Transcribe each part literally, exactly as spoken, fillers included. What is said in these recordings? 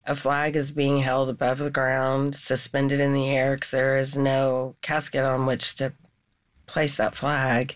A flag is being held above the ground, suspended in the air, because there is no casket on which to place that flag.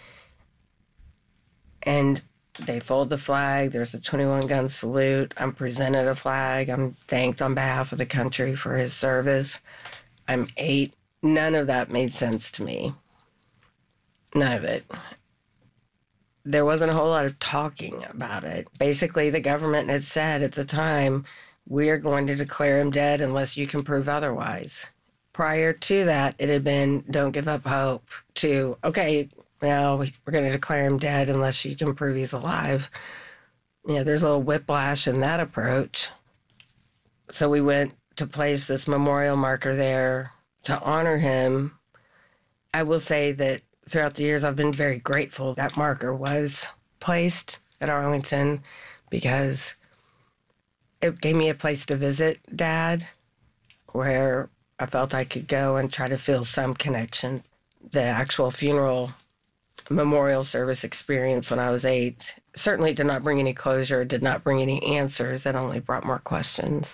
And they fold the flag. There's a twenty-one gun salute. I'm presented a flag. I'm thanked on behalf of the country for his service. I'm eight. None of that made sense to me. None of it. There wasn't a whole lot of talking about it. Basically, the government had said at the time, we're going to declare him dead unless you can prove otherwise. Prior to that, it had been, don't give up hope, to, okay, now we're going to declare him dead unless you can prove he's alive. You know, there's a little whiplash in that approach. So we went to place this memorial marker there to honor him. I will say that throughout the years, I've been very grateful that marker was placed at Arlington, because it gave me a place to visit Dad, where I felt I could go and try to feel some connection. The actual funeral memorial service experience when I was eight certainly did not bring any closure, did not bring any answers. It only brought more questions.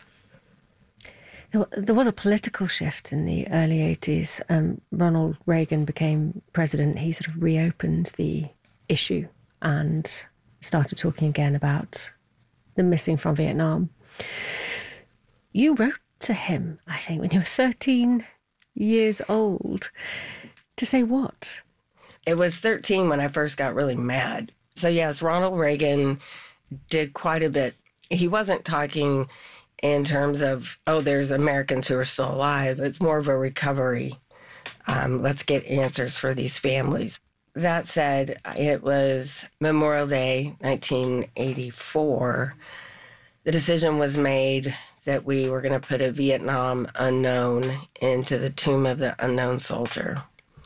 There was a political shift in the early eighties. Um, Ronald Reagan became president. He sort of reopened the issue and started talking again about the missing from Vietnam. You wrote to him, I think, when you were thirteen years old, to say what? It was thirteen when I first got really mad. So yes, Ronald Reagan did quite a bit. He wasn't talking in terms of, oh, there's Americans who are still alive. It's more of a recovery. Um, let's get answers for these families. That said, it was Memorial Day, nineteen eighty-four. The decision was made that we were going to put a Vietnam unknown into the tomb of the unknown soldier.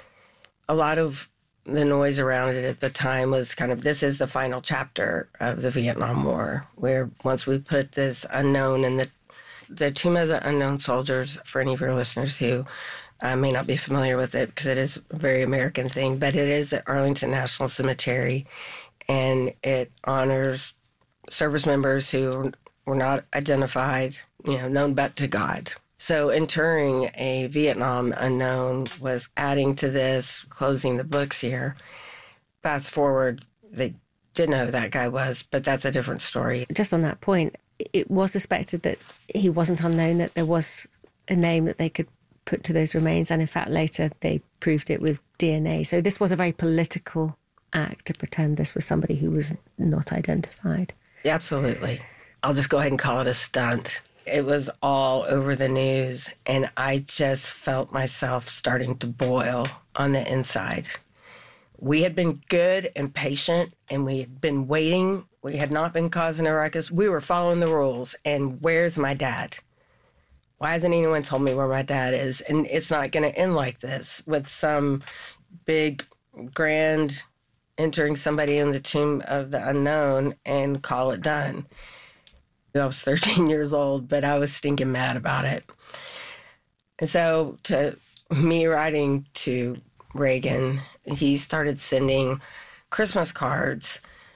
A lot of the noise around it at the time was kind of, this is the final chapter of the Vietnam War, where once we put this unknown in the, the Tomb of the Unknown Soldiers, for any of your listeners who uh, may not be familiar with it, because it is a very American thing, but it is at Arlington National Cemetery, and it honors service members who were not identified, you know, known but to God. So interring a Vietnam unknown was adding to this, closing the books here. Fast forward, they didn't know who that guy was, but that's a different story. Just on that point, it was suspected that he wasn't unknown, that there was a name that they could put to those remains, and in fact later they proved it with D N A. So this was a very political act to pretend this was somebody who was not identified. Absolutely. I'll just go ahead and call it a stunt. It was all over the news, and I just felt myself starting to boil on the inside. We had been good and patient, and we had been waiting. We had not been causing a ruckus. We were following the rules, and where's my dad? Why hasn't anyone told me where my dad is? And it's not going to end like this, with some big, grand entering somebody in the tomb of the unknown and call it done. I was thirteen years old, but I was stinking mad about it. And so to me writing to Reagan, he started sending Christmas cards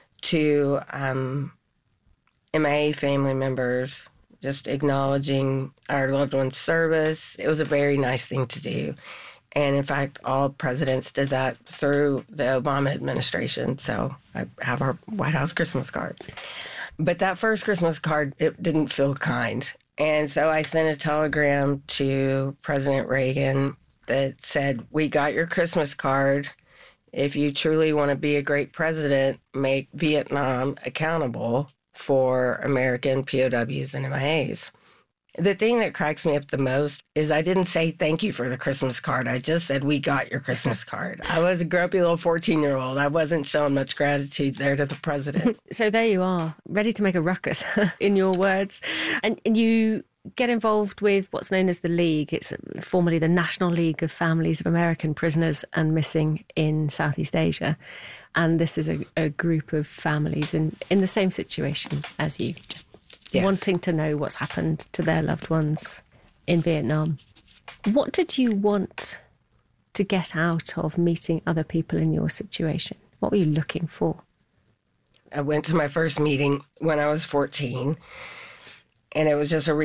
to um, M I A family members, just acknowledging our loved one's service. It was a very nice thing to do. And in fact, all presidents did that through the Obama administration. So I have our White House Christmas cards. But that first Christmas card, it didn't feel kind. And so I sent a telegram to President Reagan that said, we got your Christmas card. If you truly want to be a great president, make Vietnam accountable for American P O Ws and M I As. The thing that cracks me up the most is I didn't say thank you for the Christmas card. I just said, we got your Christmas card. I was a grumpy little fourteen-year-old. I wasn't showing much gratitude there to the president. So there you are, ready to make a ruckus, in your words. And, and you get involved with what's known as the League. It's formerly the National League of Families of American Prisoners and Missing in Southeast Asia. And this is a, a group of families in, in the same situation as you, just Yes. wanting to know what's happened to their loved ones in Vietnam. What did you want to get out of meeting other people in your situation? What were you looking for? I went to my first meeting when I was fourteen, and it was just a